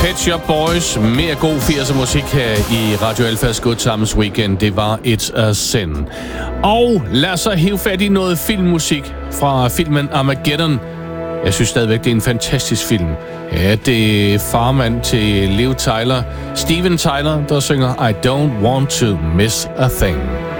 Pet Shop Boys. Mere god 80'er musik her i Radio Alfas Good Times Weekend. Det var It's a Sin. Og lad os så hive fat i noget filmmusik fra filmen Armageddon. Jeg synes stadigvæk, det er en fantastisk film. Ja, det er farmand til Liv Tyler, Steven Tyler, der synger I Don't Want to Miss a Thing.